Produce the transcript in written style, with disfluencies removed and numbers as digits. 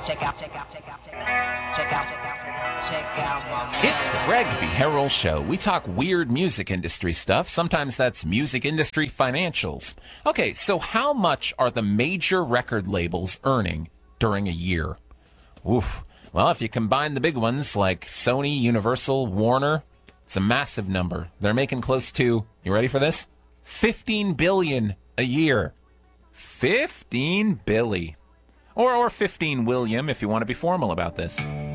check out, check out, check out, check out, check out, check out my. It's the Greg B. Harrell Show. We talk weird music industry stuff. Sometimes that's music industry financials. Okay, so how much are the major record labels earning during a year? Oof. Well, if you combine the big ones like Sony, Universal, Warner, it's a massive number. They're making close to, you ready for this? $15 billion a year. 15 Billy. Or 15 William if you want to be formal about this.